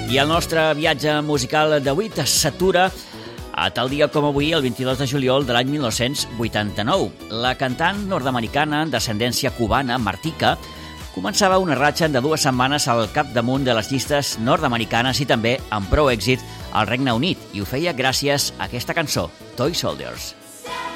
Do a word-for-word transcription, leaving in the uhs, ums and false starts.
I el nostre viatge musical d'avui s'atura a tal dia com avui, el vint-i-dos de juliol de l'any mil nou-cents vuitanta-nou. La cantant nord-americana d'ascendència cubana, Martika, començava una ratxa de dues setmanes al capdamunt de les llistes nord-americanes i també amb prou èxit al Regne Unit, i ho feia gràcies a aquesta cançó, Toy Soldiers.